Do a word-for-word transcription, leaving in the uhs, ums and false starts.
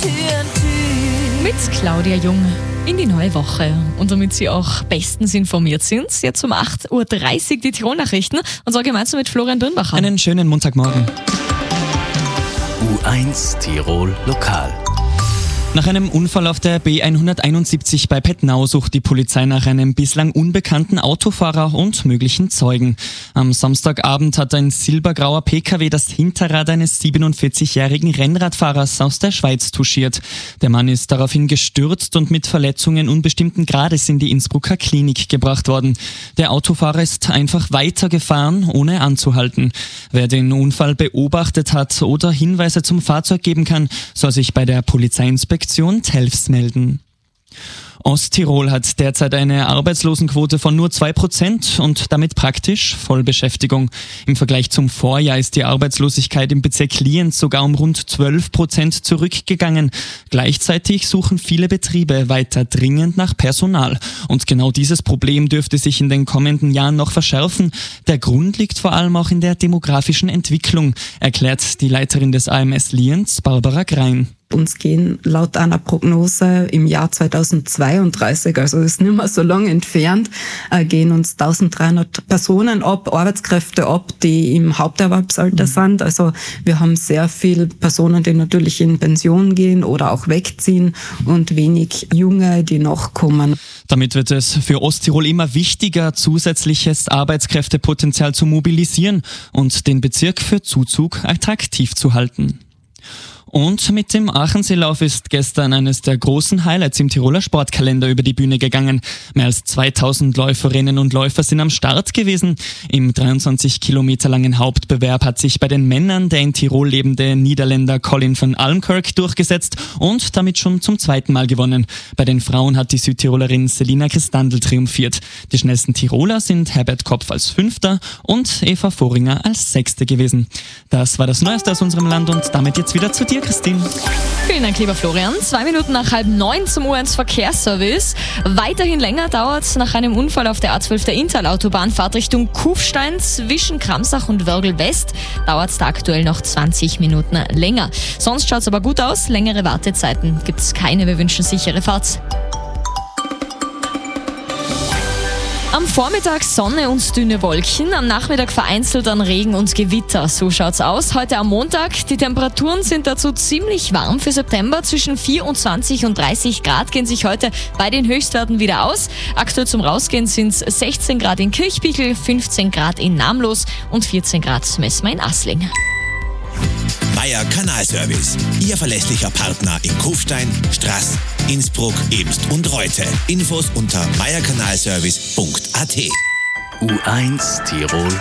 Mit Claudia Jung in die neue Woche. Und damit Sie auch bestens informiert sind, jetzt um acht Uhr dreißig die Tirol-Nachrichten und zwar gemeinsam mit Florian Dürnbacher. Einen schönen Montagmorgen. U eins Tirol Lokal. Nach einem Unfall auf der B hunderteinundsiebzig bei Pettnau sucht die Polizei nach einem bislang unbekannten Autofahrer und möglichen Zeugen. Am Samstagabend hat ein silbergrauer P K W das Hinterrad eines siebenundvierzigjährigen Rennradfahrers aus der Schweiz touchiert. Der Mann ist daraufhin gestürzt und mit Verletzungen unbestimmten Grades in die Innsbrucker Klinik gebracht worden. Der Autofahrer ist einfach weitergefahren, ohne anzuhalten. Wer den Unfall beobachtet hat oder Hinweise zum Fahrzeug geben kann, soll sich bei der Polizeiinspektion Telfs melden. Osttirol hat derzeit eine Arbeitslosenquote von nur zwei Prozent und damit praktisch Vollbeschäftigung. Im Vergleich zum Vorjahr ist die Arbeitslosigkeit im Bezirk Lienz sogar um rund zwölf Prozent zurückgegangen. Gleichzeitig suchen viele Betriebe weiter dringend nach Personal. Und genau dieses Problem dürfte sich in den kommenden Jahren noch verschärfen. Der Grund liegt vor allem auch in der demografischen Entwicklung, erklärt die Leiterin des A M S Lienz, Barbara Grein. Uns gehen laut einer Prognose im Jahr zweitausendzweiunddreißig, also ist nicht mehr so lange entfernt, äh, gehen uns eintausenddreihundert Personen ab, Arbeitskräfte ab, die im Haupterwerbsalter sind. Also wir haben sehr viele Personen, die natürlich in Pension gehen oder auch wegziehen und wenig Junge, die nachkommen. Damit wird es für Osttirol immer wichtiger, zusätzliches Arbeitskräftepotenzial zu mobilisieren und den Bezirk für Zuzug attraktiv zu halten. Und mit dem Aachenseelauf ist gestern eines der großen Highlights im Tiroler Sportkalender über die Bühne gegangen. Mehr als zweitausend Läuferinnen und Läufer sind am Start gewesen. Im dreiundzwanzig Kilometer langen Hauptbewerb hat sich bei den Männern der in Tirol lebende Niederländer Colin van Almkirk durchgesetzt und damit schon zum zweiten Mal gewonnen. Bei den Frauen hat die Südtirolerin Selina Christandl triumphiert. Die schnellsten Tiroler sind Herbert Kopf als Fünfter und Eva Voringer als Sechste gewesen. Das war das Neueste aus unserem Land und damit jetzt wieder zu dir, Christine. Vielen Dank, lieber Florian. Zwei Minuten nach halb neun zum U eins Verkehrsservice. Weiterhin länger dauert es nach einem Unfall auf der A zwölf der Interlautobahn Fahrt Richtung Kufstein zwischen Kramsach und Wörgl West. Dauert es da aktuell noch zwanzig Minuten länger. Sonst schaut es aber gut aus. Längere Wartezeiten gibt es keine. Wir wünschen sichere Fahrt. Am Vormittag Sonne und dünne Wolken, am Nachmittag vereinzelt dann Regen und Gewitter. So schaut's aus. Heute am Montag. Die Temperaturen sind dazu ziemlich warm für September. Zwischen vierundzwanzig und dreißig Grad gehen sich heute bei den Höchstwerten wieder aus. Aktuell zum Rausgehen sind es sechzehn Grad in Kirchbichl, fünfzehn Grad in Namlos und vierzehn Grad messen wir in Asling. Meier Kanalservice. Ihr verlässlicher Partner in Kufstein, Straß, Innsbruck, Ebst und Reute. Infos unter meier kanalservice punkt a t. U eins Tirol